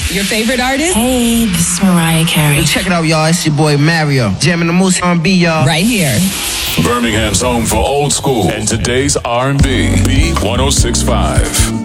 Your favorite artist? Hey, this is Mariah Carey. Check it out, y'all. It's your boy Mario. Jamming the most R&B, y'all. Right here. Birmingham's home for old school and today's R&B. B1065.